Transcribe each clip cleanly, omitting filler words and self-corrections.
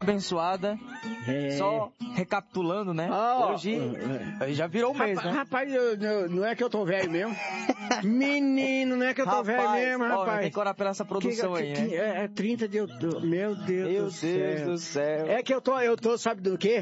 abençoada. Só recapitulando, né? Hoje já virou um mês, né? Rapaz, não é que eu tô velho mesmo. Menino, não é que eu tô velho mesmo, rapaz. Tem que orar pela essa produção aí, né? É 30 de outubro. Meu Deus do céu. É que eu tô, sabe do quê?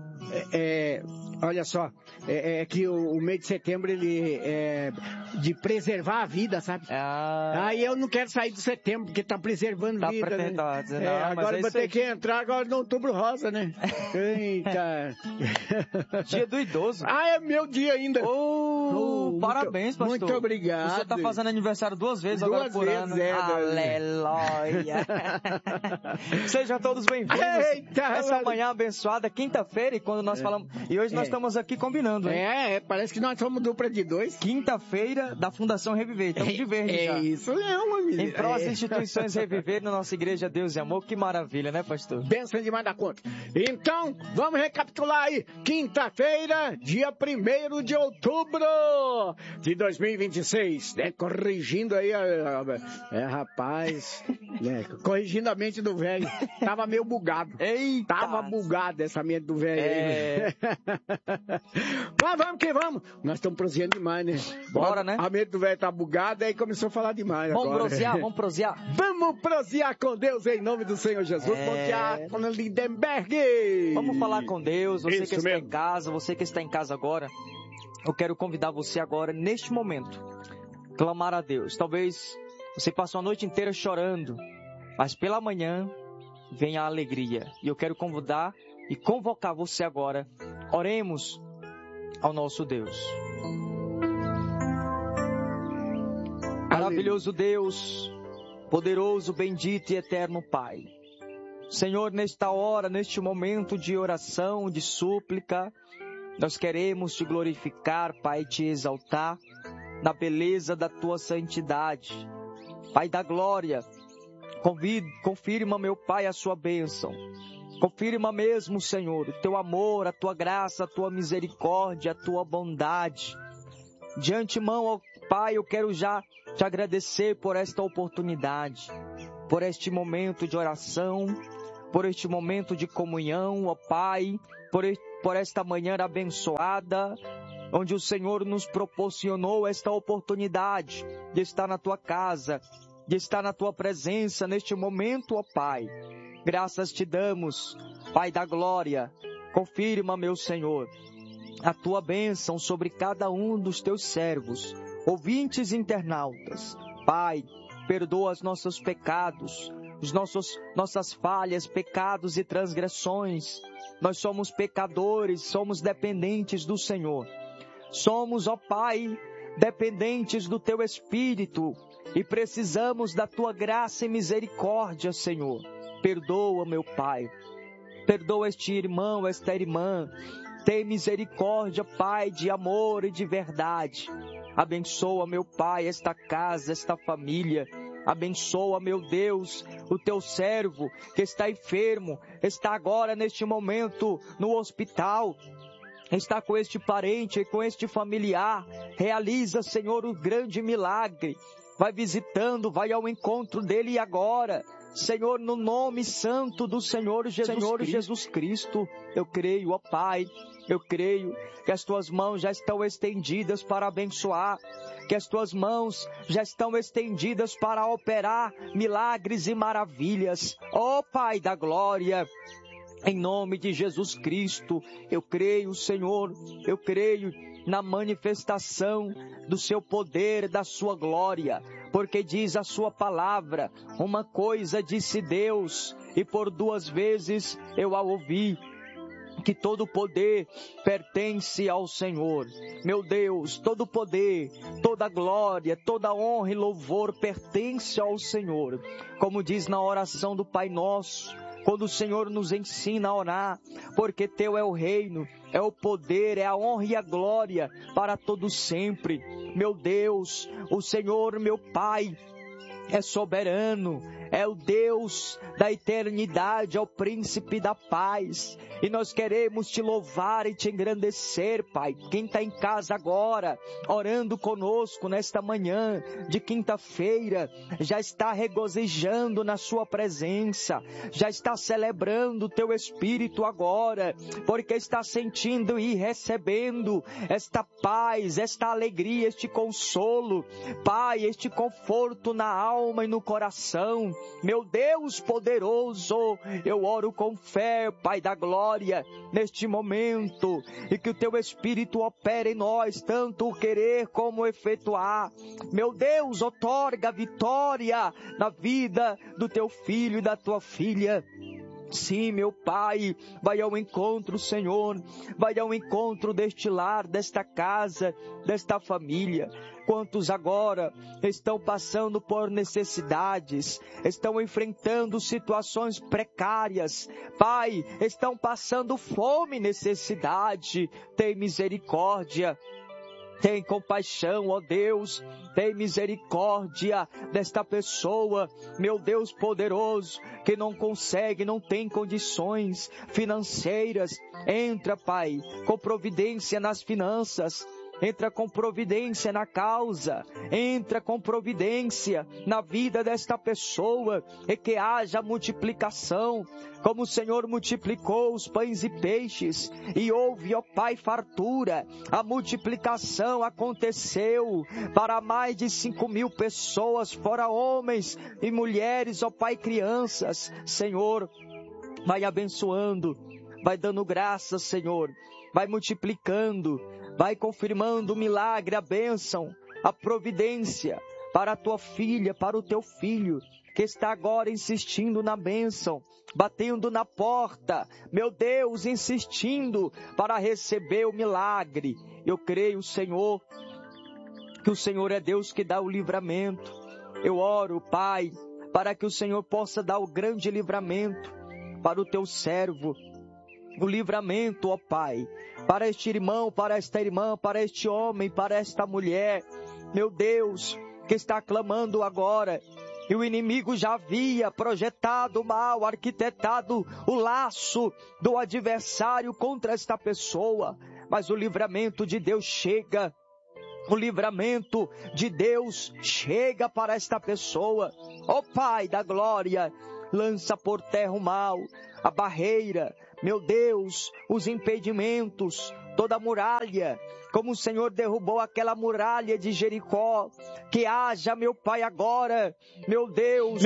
Olha só, é que o mês de setembro ele é de preservar a vida, sabe? Aí eu não quero sair de setembro, porque tá preservando vida, né? Agora eu vou ter que entrar agora no outubro rosa, né? Eita! Dia do idoso. É meu dia ainda. Parabéns, pastor. Muito obrigado. Você tá fazendo aniversário 2 vezes agora por ano. Aleluia! Sejam todos bem-vindos. Essa manhã abençoada, quinta-feira, e quando nós falamos... E hoje nós estamos aqui combinando, hein? Parece que nós somos dupla de 2. Quinta-feira da Fundação Reviver. Estamos de verde já. Isso mesmo, amigo. Em prol das instituições Reviver na nossa igreja Deus e Amor. Que maravilha, né, pastor? Benção demais da conta. Então, vamos recapitular aí. Quinta-feira, dia 1º de outubro de 2026. Corrigindo aí, rapaz. Corrigindo a mente do velho. Tava meio bugado. Eita! Tava bugado essa mente do velho aí. Mas vamos que vamos. Nós estamos prosseando demais, né? Bora, né? A mente do velho tá bugada, aí começou a falar demais agora. Vamos prosear. Vamos prosear com Deus em nome do Senhor Jesus. Bom dia, com Lindenberg. Vamos falar com Deus. Você que está em casa, você que está em casa agora, eu quero convidar você agora, neste momento, clamar a Deus. Talvez você passou a noite inteira chorando, mas pela manhã vem a alegria. E eu quero convidar e convocar você agora. Oremos ao nosso Deus. Maravilhoso Deus, poderoso, bendito e eterno Pai. Senhor, nesta hora, neste momento de oração, de súplica, nós queremos te glorificar, Pai, te exaltar na beleza da tua santidade. Pai da glória, confirma, meu Pai, a sua bênção. Confirma mesmo, Senhor, o teu amor, a tua graça, a tua misericórdia, a tua bondade. De antemão, ó Pai, eu quero já te agradecer por esta oportunidade, por este momento de oração, por este momento de comunhão, ó Pai, por esta manhã abençoada, onde o Senhor nos proporcionou esta oportunidade de estar na tua casa, de estar na tua presença neste momento, ó Pai. Graças te damos, Pai da glória. Confirma, meu Senhor, a tua bênção sobre cada um dos teus servos, ouvintes e internautas. Pai, perdoa os nossos pecados, nossas falhas, pecados e transgressões. Nós somos pecadores, somos dependentes do Senhor. Somos, ó Pai, dependentes do teu Espírito e precisamos da tua graça e misericórdia, Senhor. Perdoa, meu Pai. Perdoa este irmão, esta irmã. Tem misericórdia, Pai, de amor e de verdade. Abençoa, meu Pai, esta casa, esta família. Abençoa, meu Deus, o teu servo que está enfermo, está agora neste momento no hospital. Está com este parente e com este familiar. Realiza, Senhor, o grande milagre. Vai visitando, vai ao encontro dele agora. Senhor, no nome santo do Senhor Jesus Cristo, eu creio, ó Pai, eu creio que as tuas mãos já estão estendidas para abençoar, que as tuas mãos já estão estendidas para operar milagres e maravilhas. Ó Pai da glória, em nome de Jesus Cristo, eu creio, Senhor, eu creio na manifestação do seu poder, da sua glória, porque diz a sua palavra, uma coisa disse Deus, e por 2 vezes eu a ouvi, que todo poder pertence ao Senhor. Meu Deus, todo poder, toda glória, toda honra e louvor pertence ao Senhor. Como diz na oração do Pai Nosso, quando o Senhor nos ensina a orar, porque teu é o reino, é o poder, é a honra e a glória para todo sempre. Meu Deus, o Senhor, meu Pai, é soberano, é o Deus da eternidade, é o príncipe da paz. E nós queremos te louvar e te engrandecer, Pai. Quem está em casa agora, orando conosco nesta manhã de quinta-feira, já está regozijando na sua presença, já está celebrando o teu Espírito agora, porque está sentindo e recebendo esta paz, esta alegria, este consolo, Pai, este conforto na alma e no coração. Meu Deus poderoso, eu oro com fé, Pai da glória, neste momento, e que o teu Espírito opere em nós, tanto o querer como o efetuar. Meu Deus, outorga vitória na vida do teu filho e da tua filha. Sim, meu Pai, vai ao encontro, Senhor, vai ao encontro deste lar, desta casa, desta família. Quantos agora estão passando por necessidades, estão enfrentando situações precárias, Pai, estão passando fome e necessidade, tem misericórdia. Tem compaixão, ó Deus, tem misericórdia desta pessoa, meu Deus poderoso, que não consegue, não tem condições financeiras. Entra, Pai, com providência nas finanças. Entra com providência na causa, entra com providência na vida desta pessoa, e que haja multiplicação, como o Senhor multiplicou os pães e peixes, e houve, ó Pai, fartura. A multiplicação aconteceu para mais de 5.000 pessoas, fora homens e mulheres, ó Pai, crianças. Senhor, vai abençoando, vai dando graças, Senhor, vai multiplicando, vai confirmando o milagre, a bênção, a providência para a tua filha, para o teu filho, que está agora insistindo na bênção, batendo na porta, meu Deus, insistindo para receber o milagre. Eu creio, Senhor, que o Senhor é Deus que dá o livramento. Eu oro, Pai, para que o Senhor possa dar o grande livramento para o teu servo, o livramento, ó Pai, para este irmão, para esta irmã, para este homem, para esta mulher, meu Deus, que está clamando agora. E o inimigo já havia projetado o mal, arquitetado o laço do adversário contra esta pessoa, mas o livramento de Deus chega. O livramento de Deus chega para esta pessoa. Ó Pai da glória, lança por terra o mal, a barreira, meu Deus, os impedimentos, toda a muralha, como o Senhor derrubou aquela muralha de Jericó. Que haja, meu Pai, agora, meu Deus,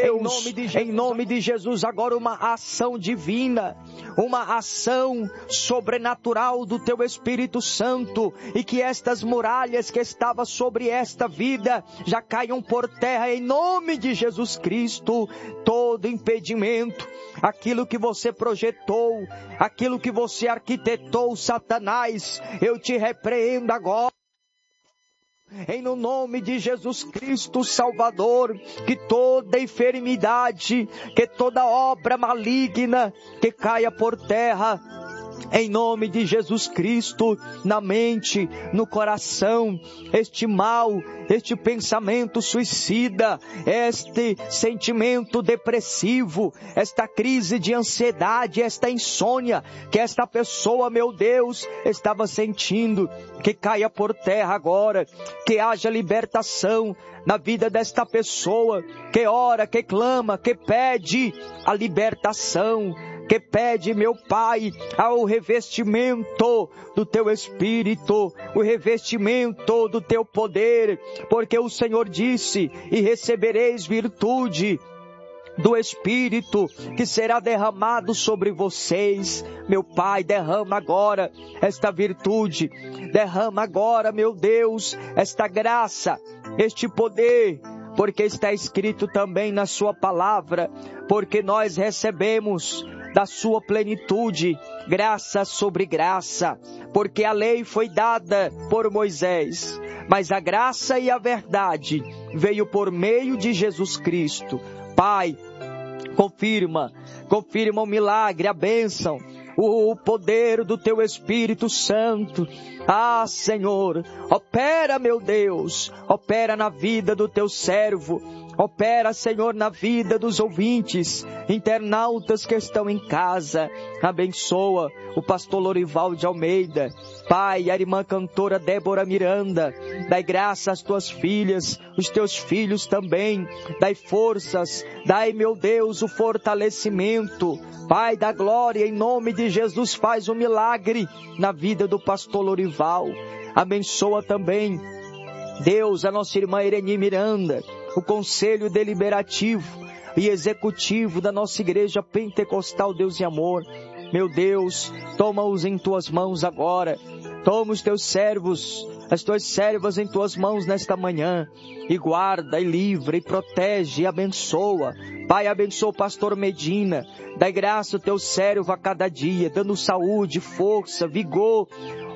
em nome de Jesus, agora uma ação divina, uma ação sobrenatural do Teu Espírito Santo, e que estas muralhas que estavam sobre esta vida já caiam por terra em nome de Jesus Cristo. Todo impedimento, aquilo que você projetou, aquilo que você arquitetou, Satanás, eu te repreendo agora. Em no nome de Jesus Cristo Salvador, que toda enfermidade, que toda obra maligna, que caia por terra, em nome de Jesus Cristo, na mente, no coração, este mal, este pensamento suicida, este sentimento depressivo, esta crise de ansiedade, esta insônia que esta pessoa, meu Deus, estava sentindo, que caia por terra agora, que haja libertação na vida desta pessoa, que ora, que clama, que pede a libertação, que pede, meu Pai, ao revestimento do Teu Espírito, o revestimento do Teu poder, porque o Senhor disse, e recebereis virtude do Espírito, que será derramado sobre vocês. Meu Pai, derrama agora esta virtude, derrama agora, meu Deus, esta graça, este poder, porque está escrito também na Sua palavra, porque nós recebemos da sua plenitude, graça sobre graça, porque a lei foi dada por Moisés, mas a graça e a verdade veio por meio de Jesus Cristo. Pai, confirma o milagre, a bênção, o poder do Teu Espírito Santo. Ah, Senhor, opera, meu Deus, opera na vida do Teu servo, Opera, Senhor, na vida dos ouvintes, internautas que estão em casa. Abençoa o pastor Lorival de Almeida. Pai, a irmã cantora Débora Miranda. Dai graça às tuas filhas, os teus filhos também. Dai forças, dai, meu Deus, o fortalecimento. Pai da glória, em nome de Jesus, faz um milagre na vida do pastor Lorival. Abençoa também, Deus, a nossa irmã Ireni Miranda, o conselho deliberativo e executivo da nossa igreja pentecostal Deus e Amor. Meu Deus, toma-os em tuas mãos agora. Toma os teus servos, as tuas servas em tuas mãos nesta manhã. E guarda, e livra, e protege, e abençoa. Pai, abençoa o pastor Medina. Dai graça ao teu servo a cada dia, dando saúde, força, vigor,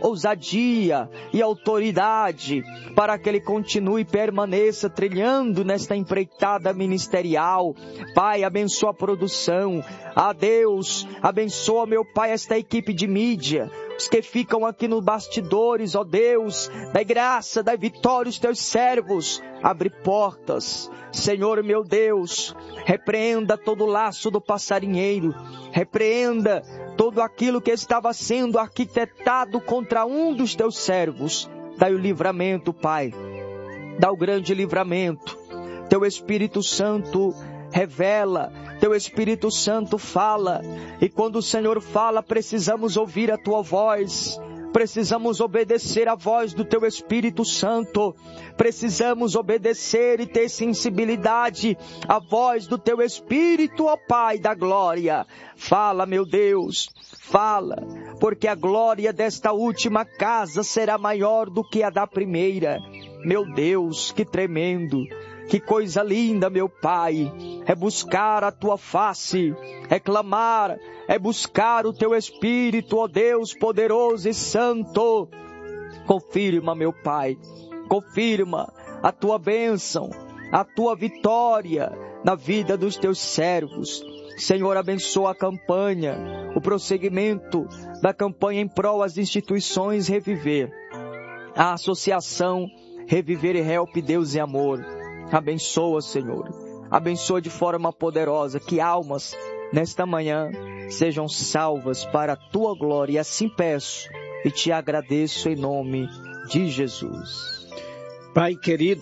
ousadia e autoridade, para que ele continue e permaneça trilhando nesta empreitada ministerial. Pai, abençoa a produção. Deus, abençoa, meu Pai, esta equipe de mídia, os que ficam aqui nos bastidores, ó Deus. Dai graça, dai vitória aos teus servos. Abre portas, Senhor meu Deus. Repreenda todo o laço do passarinheiro. Repreenda todo aquilo que estava sendo arquitetado contra um dos teus servos. Dai o livramento, Pai. Dá o grande livramento. Teu Espírito Santo revela, teu Espírito Santo fala. E quando o Senhor fala, precisamos ouvir a tua voz. Precisamos obedecer a voz do teu Espírito Santo. Precisamos obedecer e ter sensibilidade à voz do teu Espírito, ó Pai da glória. Fala, meu Deus, fala, porque a glória desta última casa será maior do que a da primeira. Meu Deus, que tremendo. Que coisa linda, meu Pai, é buscar a tua face, é clamar, é buscar o teu Espírito, ó Deus poderoso e santo. Confirma, meu Pai, confirma a tua bênção, a tua vitória na vida dos teus servos. Senhor, abençoa a campanha, o prosseguimento da campanha em prol às instituições Reviver, a associação Reviver e Help Deus e Amor. Abençoa, Senhor, abençoa de forma poderosa, que almas nesta manhã sejam salvas para a tua glória. E assim peço e te agradeço em nome de Jesus. Pai querido,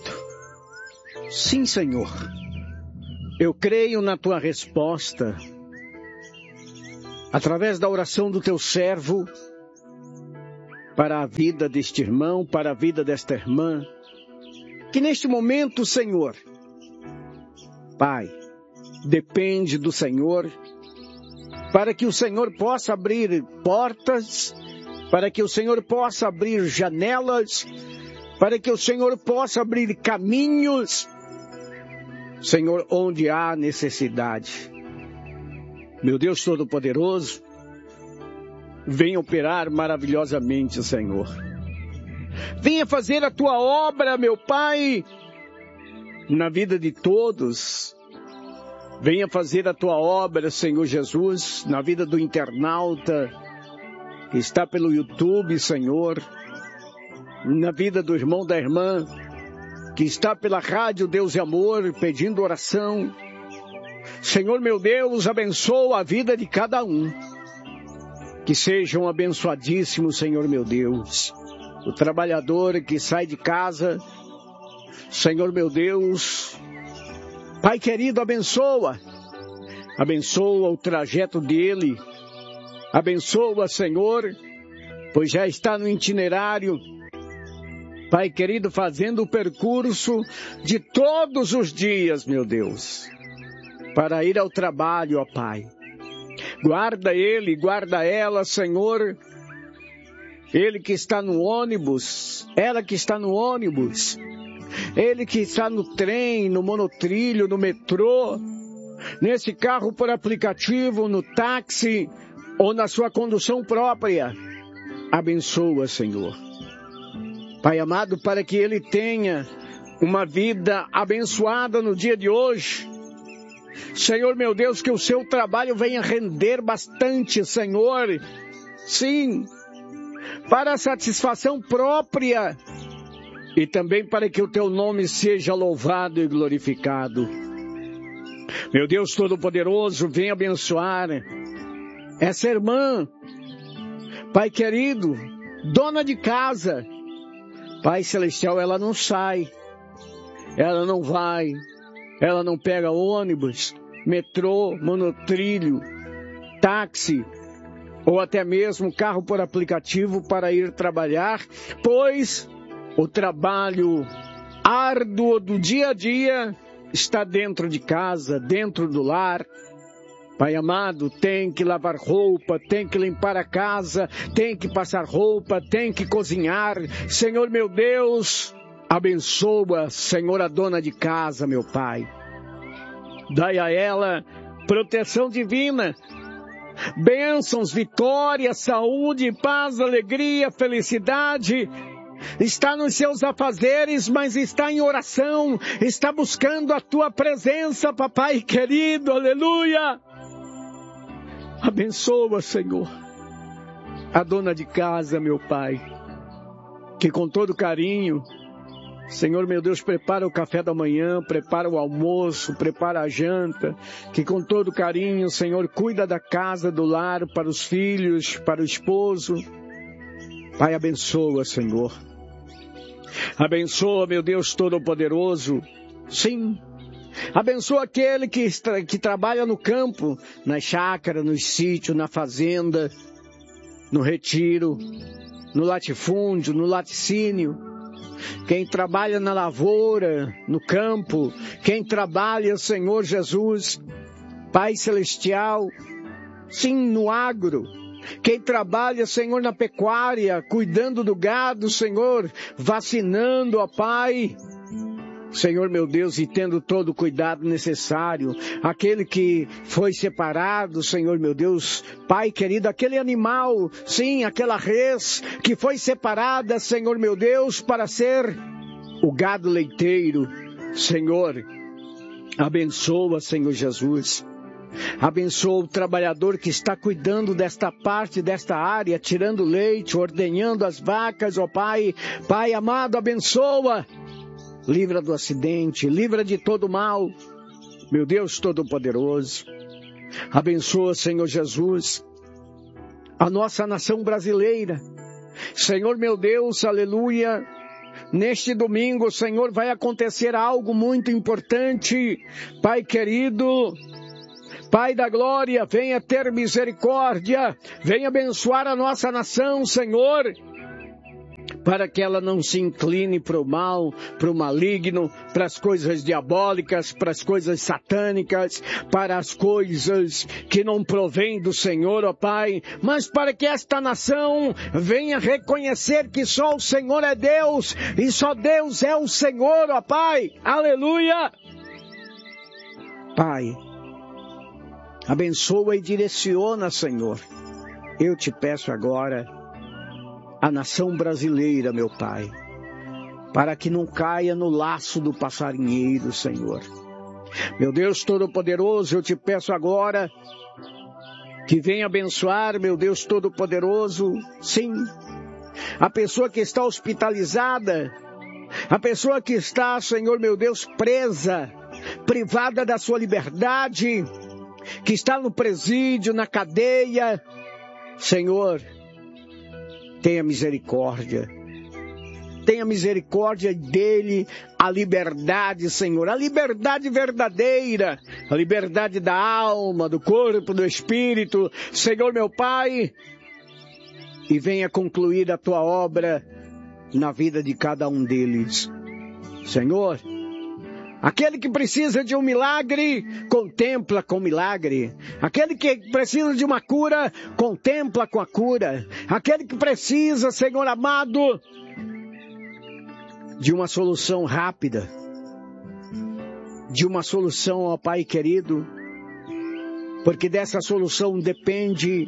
sim, Senhor, eu creio na tua resposta, através da oração do teu servo, para a vida deste irmão, para a vida desta irmã, que neste momento, Senhor, Pai, depende do Senhor, para que o Senhor possa abrir portas, para que o Senhor possa abrir janelas, para que o Senhor possa abrir caminhos, Senhor, onde há necessidade. Meu Deus Todo-Poderoso, venha operar maravilhosamente, Senhor. Venha fazer a tua obra, meu Pai, na vida de todos. Venha fazer a tua obra, Senhor Jesus, na vida do internauta que está pelo YouTube, Senhor, na vida do irmão, da irmã que está pela rádio Deus e Amor, pedindo oração. Senhor, meu Deus, abençoa a vida de cada um. Que sejam abençoadíssimos, Senhor, meu Deus. O trabalhador que sai de casa, Senhor meu Deus, Pai querido, abençoa o trajeto dele, abençoa, Senhor, pois já está no itinerário, Pai querido, fazendo o percurso de todos os dias, meu Deus, para ir ao trabalho, ó Pai. Guarda ele, guarda ela, Senhor. Ele que está no ônibus, ela que está no ônibus, ele que está no trem, no monotrilho, no metrô, nesse carro por aplicativo, no táxi ou na sua condução própria. Abençoa, Senhor. Pai amado, para que ele tenha uma vida abençoada no dia de hoje. Senhor meu Deus, que o seu trabalho venha render bastante, Senhor. Sim, para a satisfação própria e também para que o teu nome seja louvado e glorificado. Meu Deus Todo-Poderoso, vem abençoar essa irmã, Pai querido, dona de casa. Pai Celestial, ela não sai, ela não vai, ela não pega ônibus, metrô, monotrilho, táxi, ou até mesmo carro por aplicativo para ir trabalhar, pois o trabalho árduo do dia a dia está dentro de casa, dentro do lar. Pai amado, tem que lavar roupa, tem que limpar a casa, tem que passar roupa, tem que cozinhar. Senhor meu Deus, abençoa, Senhor, a dona de casa, meu Pai. Dai a ela proteção divina, bênçãos, vitória, saúde, paz, alegria, felicidade. Está nos seus afazeres, mas está em oração, está buscando a tua presença, papai querido, aleluia. Abençoa, Senhor, a dona de casa, meu Pai, que com todo carinho, Senhor, meu Deus, prepara o café da manhã, prepara o almoço, prepara a janta, que com todo carinho, Senhor, cuida da casa, do lar, para os filhos, para o esposo. Pai, abençoa, Senhor. Abençoa, meu Deus Todo-Poderoso. Sim. Abençoa aquele que trabalha no campo, na chácara, no sítio, na fazenda, no retiro, no latifúndio, no laticínio. Quem trabalha na lavoura, no campo, quem trabalha, Senhor Jesus, Pai Celestial, sim, no agro. Quem trabalha, Senhor, na pecuária, cuidando do gado, Senhor, vacinando, ó Pai. Senhor meu Deus, e tendo todo o cuidado necessário, aquele que foi separado, Senhor meu Deus, Pai querido, aquele animal, sim, aquela res que foi separada, Senhor meu Deus, para ser o gado leiteiro, Senhor, abençoa, Senhor Jesus. Abençoa o trabalhador que está cuidando desta parte, desta área, tirando leite, ordenhando as vacas, ó Pai. Pai amado, abençoa. Livra do acidente, livra de todo mal. Meu Deus Todo-Poderoso. Abençoa, Senhor Jesus, a nossa nação brasileira. Senhor meu Deus, aleluia. Neste domingo, Senhor, vai acontecer algo muito importante. Pai querido, Pai da glória, venha ter misericórdia, venha abençoar a nossa nação, Senhor, para que ela não se incline para o mal, para o maligno, para as coisas diabólicas, para as coisas satânicas, para as coisas que não provêm do Senhor, ó Pai, mas para que esta nação venha reconhecer que só o Senhor é Deus, e só Deus é o Senhor, ó Pai, aleluia! Pai, abençoa e direciona, Senhor. Eu te peço agora a nação brasileira, meu Pai, para que não caia no laço do passarinheiro, Senhor. Meu Deus Todo-Poderoso, eu te peço agora que venha abençoar, meu Deus Todo-Poderoso, sim, a pessoa que está hospitalizada, a pessoa que está, Senhor meu Deus, presa, privada da sua liberdade, que está no presídio, na cadeia. Senhor, tenha misericórdia. Tenha misericórdia dele, a liberdade, Senhor, a liberdade verdadeira, a liberdade da alma, do corpo, do espírito, Senhor meu Pai, e venha concluir a tua obra na vida de cada um deles. Senhor, aquele que precisa de um milagre, contempla com milagre. Aquele que precisa de uma cura, contempla com a cura. Aquele que precisa, Senhor amado, de uma solução rápida, de uma solução, ó Pai querido, porque dessa solução depende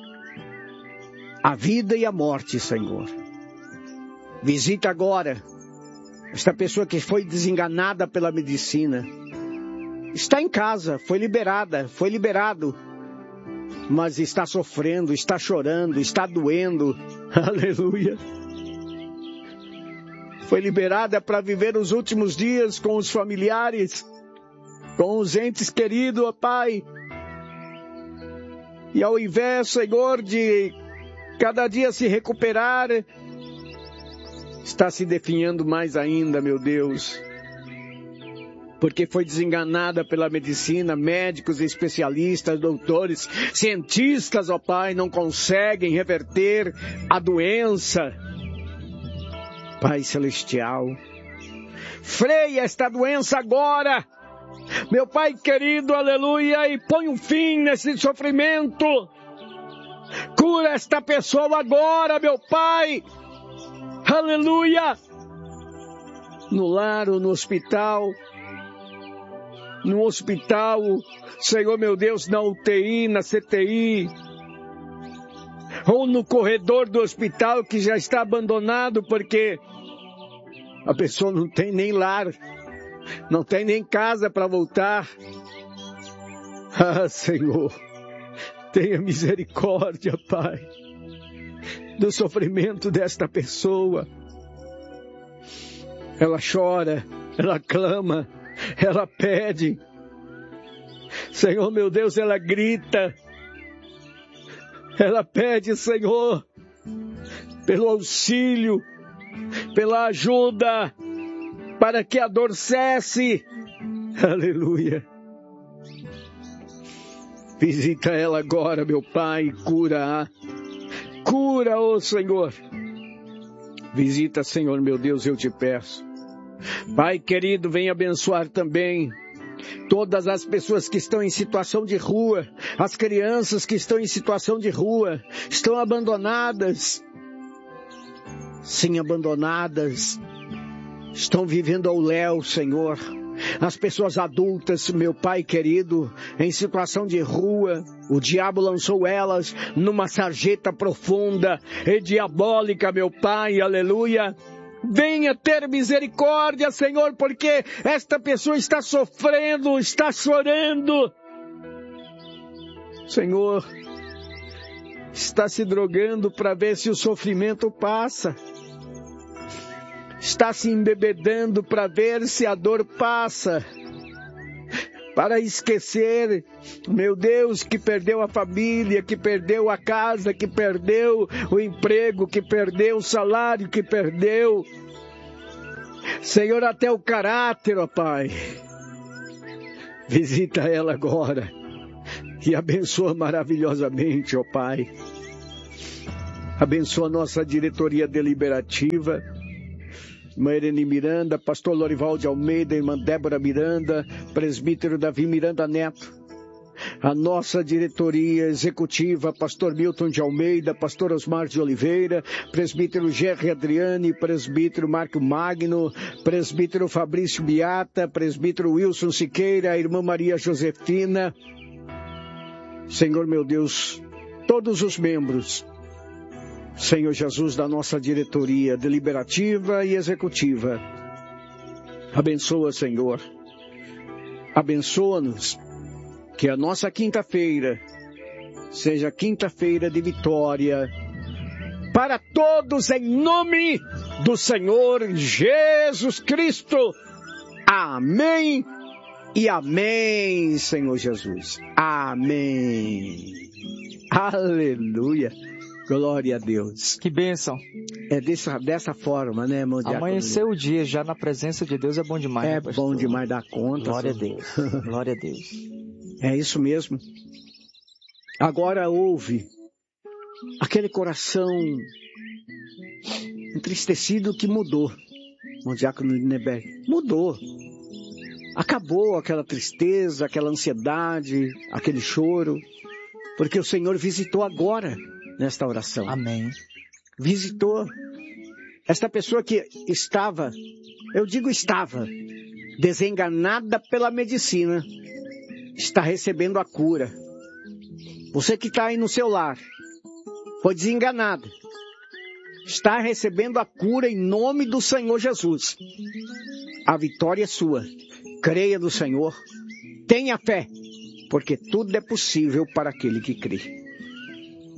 a vida e a morte, Senhor. Visita agora esta pessoa que foi desenganada pela medicina. Está em casa, foi liberado, mas está sofrendo, está chorando, está doendo. Aleluia. foi liberada para viver os últimos dias com os familiares, com os entes queridos, ó Pai. E ao invés, Senhor, de cada dia se recuperar, está se definhando mais ainda, meu Deus. Porque foi desenganada pela medicina, médicos, especialistas, doutores, cientistas, ó Pai, não conseguem reverter a doença. Pai Celestial, freia esta doença agora, meu Pai querido, aleluia, e põe um fim nesse sofrimento. Cura esta pessoa agora, meu Pai, aleluia, no lar ou no hospital, Senhor meu Deus, na UTI, na CTI, ou no corredor do hospital que já está abandonado porque a pessoa não tem nem lar, não tem nem casa para voltar. Ah, Senhor, tenha misericórdia, Pai, do sofrimento desta pessoa. Ela chora, ela clama, ela pede. Senhor meu Deus, ela grita. Ela pede, Senhor, pelo auxílio, pela ajuda, para que a dor cesse. Aleluia. Visita ela agora, meu Pai, cura-a. Cura, ó Senhor. Visita, Senhor, meu Deus, eu te peço. Pai querido, vem abençoar também todas as pessoas que estão em situação de rua, as crianças que estão em situação de rua, estão abandonadas. Sim, abandonadas. Estão vivendo ao léu, Senhor. As pessoas adultas, meu Pai querido, em situação de rua, o diabo lançou elas numa sarjeta profunda e diabólica, meu Pai, aleluia. Venha ter misericórdia, Senhor, porque esta pessoa está sofrendo, está chorando. Senhor, está se drogando para ver se o sofrimento passa. Está se embebedando para ver se a dor passa. Para esquecer, meu Deus, que perdeu a família, que perdeu a casa, que perdeu o emprego, que perdeu o salário, que perdeu, Senhor, até o caráter, ó Pai. Visita ela agora e abençoa maravilhosamente, ó Pai. Abençoa nossa diretoria deliberativa, Irmã Irene Miranda, pastor Lorival de Almeida, irmã Débora Miranda, presbítero Davi Miranda Neto. A nossa diretoria executiva, pastor Milton de Almeida, pastor Osmar de Oliveira, presbítero Gerry Adriane, presbítero Marco Magno, presbítero Fabrício Beata, presbítero Wilson Siqueira, irmã Maria Josefina. Senhor meu Deus, todos os membros, Senhor Jesus, da nossa diretoria deliberativa e executiva. Abençoa, Senhor. Abençoa-nos. Que a nossa quinta-feira seja quinta-feira de vitória para todos em nome do Senhor Jesus Cristo. Amém e amém, Senhor Jesus. Amém. Aleluia. Glória a Deus. Que bênção. É dessa forma, né, irmão Diácono? Amanhecer o dia já na presença de Deus é bom demais. É bom demais dar conta. Glória a Deus. Glória a Deus. É isso mesmo. Agora houve aquele coração entristecido que mudou. Irmão Diácono Lindenberg, mudou. Acabou aquela tristeza, aquela ansiedade, aquele choro, porque o Senhor visitou agora nesta oração. Amém. Visitou esta pessoa que estava, eu digo estava, desenganada pela medicina, está recebendo a cura. Você que está aí no seu lar, foi desenganado, está recebendo a cura em nome do Senhor Jesus. A vitória é sua. Creia no Senhor, tenha fé, porque tudo é possível para aquele que crê.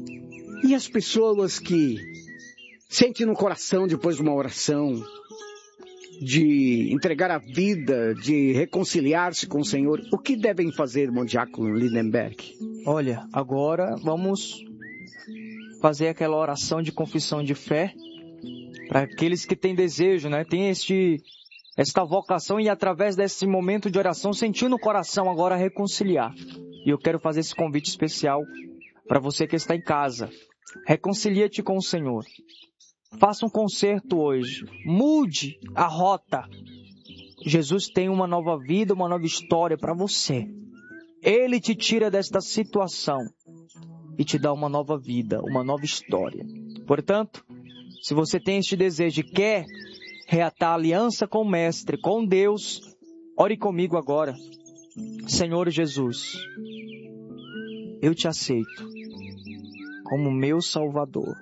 E as pessoas que sentem no coração depois de uma oração, de entregar a vida, de reconciliar-se com o Senhor, o que devem fazer, irmão Diácono Lindenberg? Olha, agora vamos fazer aquela oração de confissão de fé para aqueles que têm desejo, né? Tem esta vocação e através desse momento de oração sentir no coração agora reconciliar. E eu quero fazer esse convite especial para você que está em casa. Reconcilia-te com o Senhor. Faça um concerto hoje. Mude a rota. Jesus tem uma nova vida, uma nova história para você. Ele te tira desta situação e te dá uma nova vida, uma nova história. Portanto, se você tem este desejo e quer reatar a aliança com o Mestre, com Deus, ore comigo agora. Senhor Jesus, eu te aceito como meu Salvador.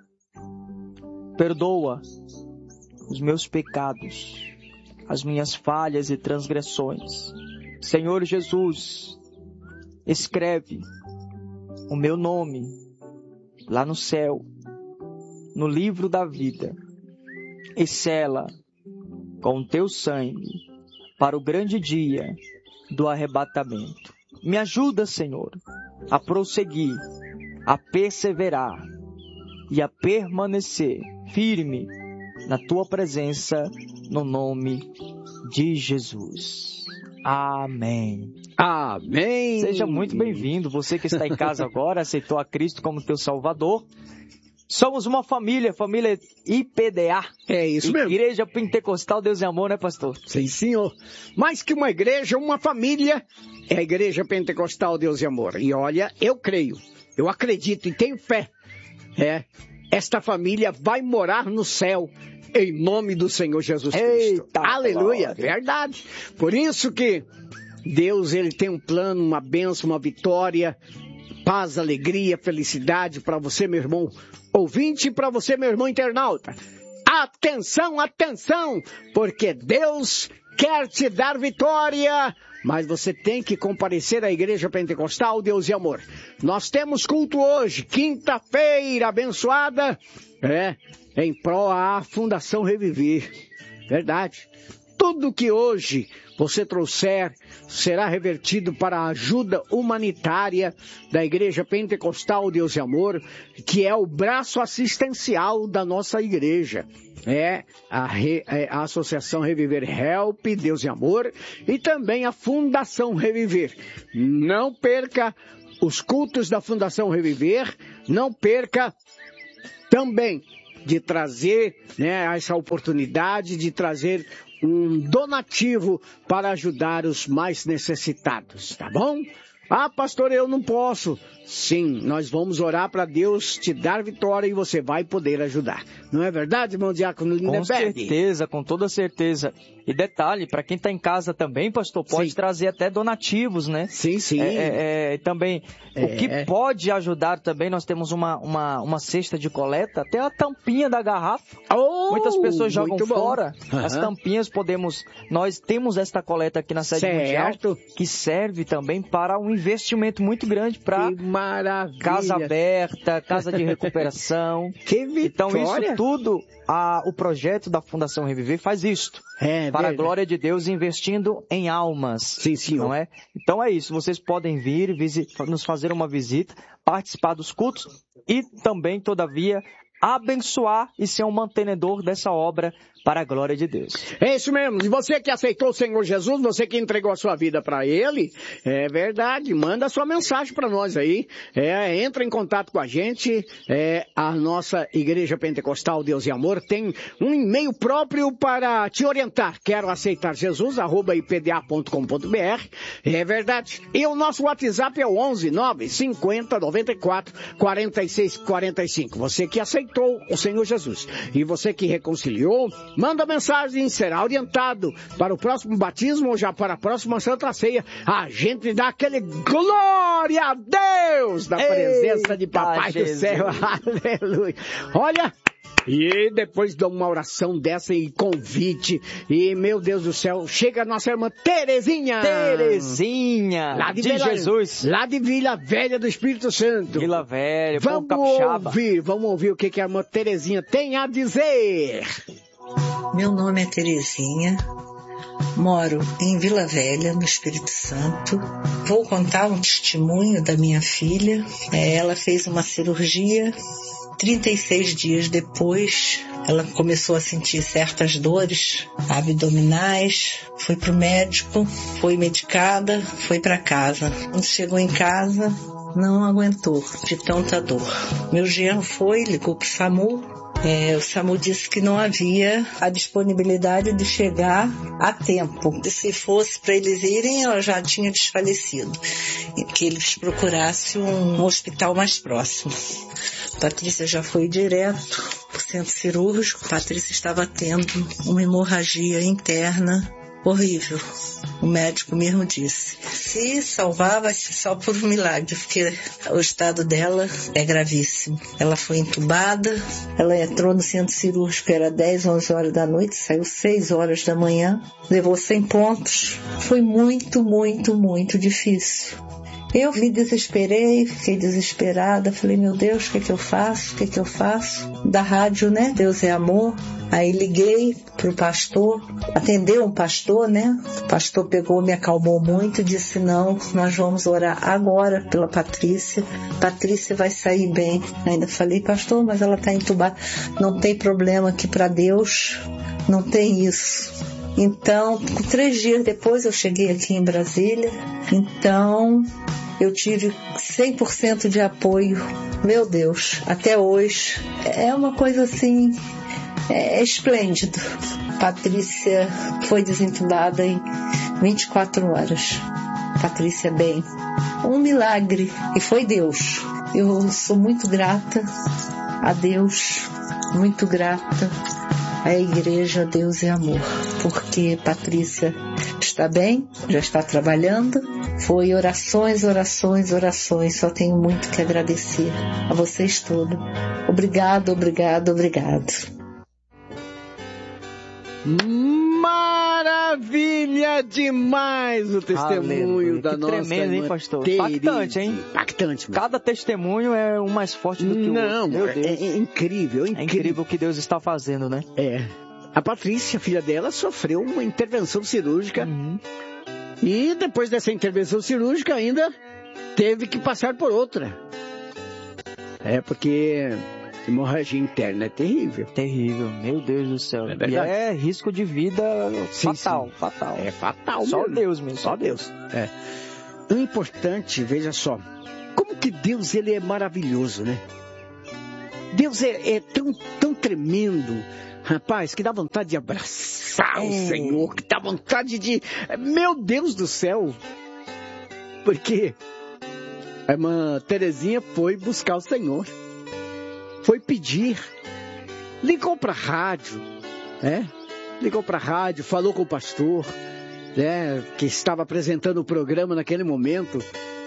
Perdoa os meus pecados, as minhas falhas e transgressões. Senhor Jesus, escreve o meu nome lá no céu, no livro da vida, e sela com o teu sangue para o grande dia do arrebatamento. Me ajuda, Senhor, a prosseguir, a perseverar e a permanecer firme na tua presença, no nome de Jesus. Amém. Amém. Seja muito bem-vindo, você que está em casa agora, aceitou a Cristo como teu Salvador. Somos uma família IPDA. É isso mesmo. Igreja Pentecostal Deus e Amor, né, pastor? Sim, senhor. Mais que uma igreja, uma família, é a Igreja Pentecostal Deus e Amor. E olha, eu creio, eu acredito e tenho fé. Esta família vai morar no céu, em nome do Senhor Jesus Cristo. Eita, aleluia, verdade. Por isso que Deus, ele tem um plano, uma bênção, uma vitória, paz, alegria, felicidade para você, meu irmão ouvinte, e para você, meu irmão internauta. Atenção, atenção, porque Deus quer te dar vitória, mas você tem que comparecer à Igreja Pentecostal Deus e Amor. Nós temos culto hoje, quinta-feira abençoada, em prol à Fundação Reviver. Verdade. Tudo que hoje você trouxer será revertido para a ajuda humanitária da Igreja Pentecostal Deus e Amor, que é o braço assistencial da nossa igreja. A Associação Reviver Help, Deus e Amor, e também a Fundação Reviver. Não perca os cultos da Fundação Reviver, não perca também de trazer essa oportunidade de trazer um donativo para ajudar os mais necessitados, tá bom? Ah, pastor, eu não posso. Sim, nós vamos orar para Deus te dar vitória e você vai poder ajudar. Não é verdade, irmão Diácono Lindenberg? Com certeza, com toda certeza. E detalhe, para quem está em casa também, pastor, pode trazer até donativos, né? Sim, sim. Também, o que pode ajudar também, nós temos uma cesta de coleta, até a tampinha da garrafa. Muitas pessoas jogam fora. As tampinhas nós temos esta coleta aqui na sede mundial, que serve também para um investimento muito grande para casa aberta, casa de recuperação. Que vitória! Então isso tudo, o projeto da Fundação Reviver faz isto. Para a glória de Deus, investindo em almas. Sim, senhor. Não é? Então é isso, vocês podem vir, nos fazer uma visita, participar dos cultos e também, todavia, abençoar e ser um mantenedor dessa obra para a glória de Deus. É isso mesmo. E você que aceitou o Senhor Jesus, você que entregou a sua vida para Ele, é verdade, manda a sua mensagem para nós aí. Entra em contato com a gente. A nossa Igreja Pentecostal Deus e Amor tem um e-mail próprio para te orientar. Quero aceitar Jesus, @ipda.com.br. É verdade. E o nosso WhatsApp é o 11 950 94 46 45. Você que aceitou o Senhor Jesus e você que reconciliou, manda mensagem, será orientado para o próximo batismo ou já para a próxima Santa Ceia. A gente dá aquele glória a Deus da presença de Papai do Céu. Aleluia. Olha, e depois de uma oração dessa e convite, e meu Deus do céu, chega a nossa irmã Terezinha, lá de Jesus, lá de Vila Velha do Espírito Santo. Vila Velha, vamos ouvir o que a irmã Terezinha tem a dizer. Meu nome é Terezinha, moro em Vila Velha, no Espírito Santo. Vou contar um testemunho da minha filha. Ela fez uma cirurgia, 36 dias depois, ela começou a sentir certas dores abdominais, foi para o médico, foi medicada, foi para casa. Quando chegou em casa, não aguentou de tanta dor. Meu genro ligou para o SAMU. O SAMU disse que não havia a disponibilidade de chegar a tempo. Se fosse para eles irem, ela já tinha desfalecido. E que eles procurassem um hospital mais próximo. Patrícia já foi direto para o centro cirúrgico. Patrícia estava tendo uma hemorragia interna horrível. O médico mesmo disse, se salvar vai ser só por milagre, porque o estado dela é gravíssimo. Ela foi entubada, ela entrou no centro cirúrgico, era 10, 11 horas da noite, saiu 6 horas da manhã, levou 100 pontos. Foi muito, muito, muito difícil. Eu me desesperei, fiquei desesperada, falei, meu Deus, o que é que eu faço? O que é que eu faço? Da rádio, né? Deus é amor. Aí liguei pro pastor, atendeu um pastor, né? O pastor pegou, me acalmou muito, disse, não, nós vamos orar agora pela Patrícia. Patrícia vai sair bem. Ainda falei, pastor, mas ela tá entubada. Não tem problema aqui para Deus, não tem isso. Então, 3 dias depois eu cheguei aqui em Brasília. Então, eu tive 100% de apoio. Meu Deus, até hoje. É uma coisa assim, é esplêndido. Patrícia foi desentubada em 24 horas. Patrícia bem. Um milagre. E foi Deus. Eu sou muito grata a Deus, muito grata à igreja Deus é Amor, porque Patrícia está bem, já está trabalhando. Foi orações, orações, orações. Só tenho muito que agradecer a vocês todos. Obrigado, obrigado, obrigado. Maravilha demais o testemunho da nossa tremendo, hein, pastor? Impactante, hein? Impactante. Cada testemunho é um mais forte do que o outro. Meu Deus. É incrível, É incrível o que Deus está fazendo, né? É. A Patrícia, filha dela, sofreu uma intervenção cirúrgica. E depois dessa intervenção cirúrgica ainda teve que passar por outra. Porque hemorragia interna é terrível. Terrível, meu Deus do céu. É verdade. E é risco de vida fatal, sim. Fatal. É fatal Só mesmo. Deus mesmo. Só Deus. O importante, veja só, como que Deus ele é maravilhoso, né? Deus é tão tremendo, rapaz, que dá vontade de abraçar o Senhor, que dá vontade de... Meu Deus do céu! Porque a irmã Terezinha foi buscar o Senhor. Foi pedir, ligou para a rádio, ligou para a rádio, falou com o pastor, que estava apresentando o programa naquele momento,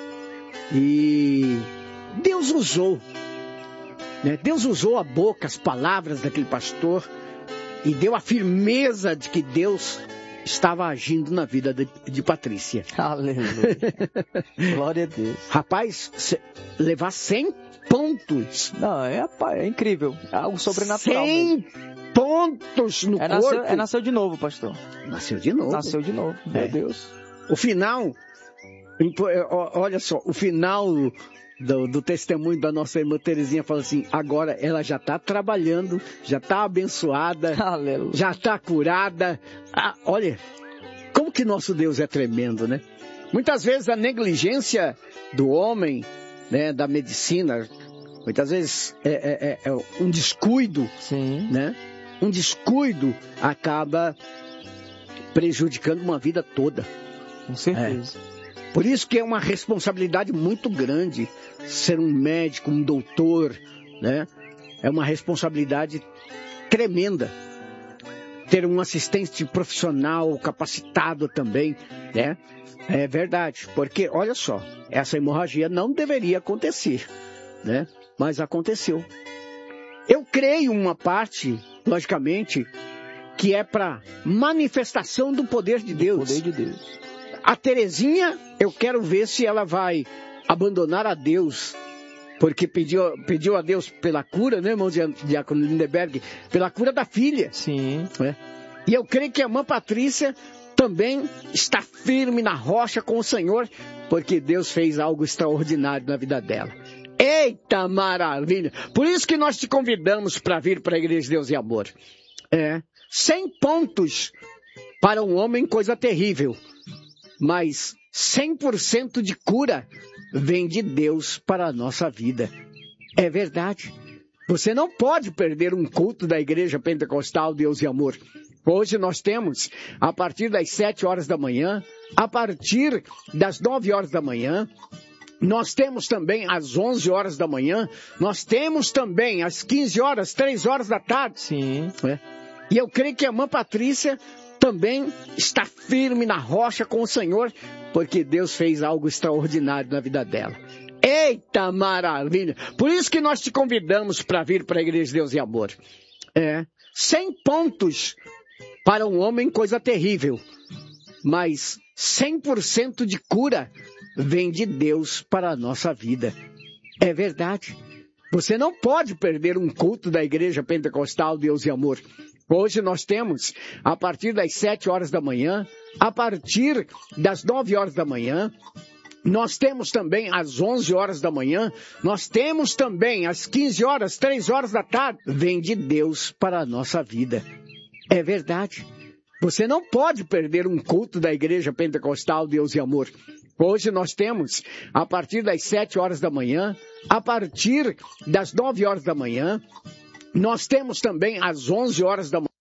e Deus usou, Deus usou a boca, as palavras daquele pastor, e deu a firmeza de que Deus estava agindo na vida de Patrícia. Aleluia. Glória a Deus. Rapaz, levar 100 pontos. Não, é incrível. É algo sobrenatural 100 mesmo. pontos no corpo. Nasceu de novo, pastor. Nasceu de novo. Nasceu de novo, meu Deus. O final, olha só, o final do testemunho da nossa irmã Terezinha fala assim, agora ela já está trabalhando, já está abençoada, aleluia, já está curada. Olha, como que nosso Deus é tremendo, né? Muitas vezes a negligência do homem, da medicina, muitas vezes é um descuido, sim, Um descuido acaba prejudicando uma vida toda. Com certeza. Por isso que é uma responsabilidade muito grande ser um médico, um doutor, É uma responsabilidade tremenda. Ter um assistente profissional capacitado também, É verdade, porque, olha só, essa hemorragia não deveria acontecer, Mas aconteceu. Eu creio uma parte, logicamente, que é para manifestação do poder de Deus. O poder de Deus. A Terezinha, eu quero ver se ela vai abandonar a Deus, porque pediu a Deus pela cura, irmão Diácono Lindeberg, pela cura da filha. Sim. E eu creio que a irmã Patrícia também está firme na rocha com o Senhor, porque Deus fez algo extraordinário na vida dela. Eita maravilha! Por isso que nós te convidamos para vir para a Igreja de Deus e Amor. 100 pontos para um homem, coisa terrível. Mas 100% de cura vem de Deus para a nossa vida. É verdade. Você não pode perder um culto da Igreja Pentecostal Deus e Amor. Hoje nós temos, a partir das 7 horas da manhã, a partir das 9 horas da manhã, nós temos também às 11 horas da manhã, nós temos também às 15 horas, 3 horas da tarde. Sim. E eu creio que a irmã Patrícia também está firme na rocha com o Senhor, porque Deus fez algo extraordinário na vida dela. Eita maravilha! Por isso que nós te convidamos para vir para a Igreja de Deus e Amor. 100 pontos para um homem, coisa terrível. Mas 100% de cura vem de Deus para a nossa vida. É verdade. Você não pode perder um culto da Igreja Pentecostal Deus e Amor. Hoje nós temos, a partir das 7 horas da manhã, a partir das 9 horas da manhã, nós temos também às 11 horas da manhã, nós temos também às 15 horas, 3 horas da tarde. Vem de Deus para a nossa vida. É verdade. Você não pode perder um culto da Igreja Pentecostal Deus e Amor. Hoje nós temos, a partir das 7 horas da manhã, a partir das 9 horas da manhã, nós temos também às 11 horas da manhã.